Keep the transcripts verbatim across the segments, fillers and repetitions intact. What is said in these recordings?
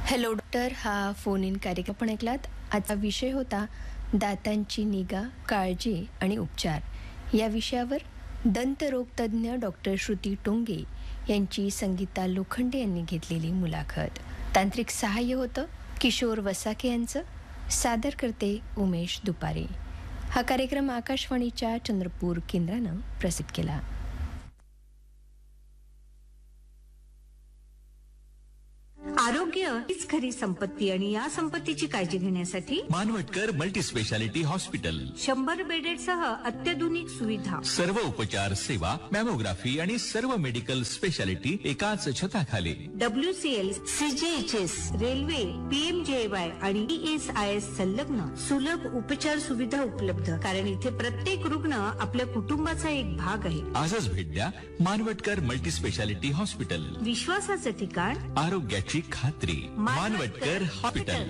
Hello doctor हा phone in कार्यक्रम पण ऐकलात. आजचा विषय होता दातांची निगा, काळजी आणि उपचार. या विषयावर दंतरोग तज्ज्ञ डॉक्टर श्रुती टोंगे यांची संगीता लोखंडे यांनी घेतलेली मुलाखत. तांत्रिक सहाय्य होतं किशोर वसाके यांचं. सादर करते उमेश दुपारे. हा कार्यक्रम आकाशवाणीच्या चंद्रपूर केंद्रानं प्रसिद्ध केला. आरोग्य हीच खरी संपत्ती आणि या संपत्तीची काळजी घेण्यासाठी मानवटकर मल्टी स्पेशालिटी हॉस्पिटल शंभर बेडेडसह अत्याधुनिक सुविधा, सर्व उपचार सेवा, मॅमोग्राफी आणि सर्व मेडिकल स्पेशालिटी एकाच छताखाली. डब्ल्यू सी एल, सी जे H S, railway, P M जे वाय आणि ई एस आय एस संलग्न सुलभ उपचार सुविधा उपलब्ध. कारण इथे प्रत्येक रुग्ण आपल्या कुटुंबाचा एक भाग आहे. आजच भेट द्या मानवटकर मल्टी स्पेशालिटी हॉस्पिटल. विश्वासाचं ठिकाण, आरोग्याची खात्री. मानवटकर हॉस्पिटल.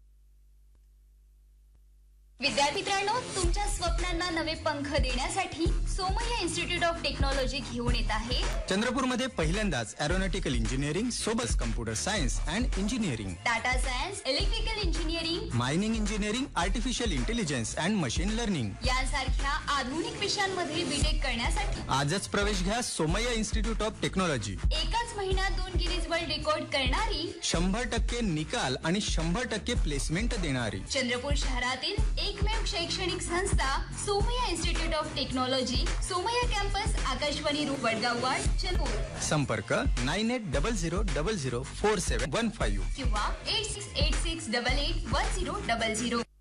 विद्यार्थी मित्रांनो, तुमच्या स्वप्नांना नवे पंख देण्यासाठी सोमय्या इन्स्टिट्यूट ऑफ टेक्नॉलॉजी घेऊन येत आहे चंद्रपूरमध्ये पहिल्यांदाच एरोनॉटिकल इंजिनिअरिंग सोबत computer science and engineering, data science, electrical engineering, mining engineering, artificial intelligence and machine learning यांसारख्या आधुनिक विषयांमध्ये बीटेक करण्यासाठी आजच प्रवेश घ्या सोमय्या इन्स्टिट्यूट ऑफ टेक्नॉलॉजी. एकाच महिन्यात दोन गिनीज वर्ल्ड रेकॉर्ड करणारी, शंभर टक्के निकाल आणि शंभर टक्के प्लेसमेंट देणारी चंद्रपूर शहरातील एकमेव शैक्षणिक संस्था Somaiya institute of technology, Somaiya campus, Akashvani रूप, वडगाव वार्ड, चंद्रपूर. संपर्क nine eight double zero double zero four सेवन वन फाईव्ह किंवा eight six eight six double eight one zero double zero.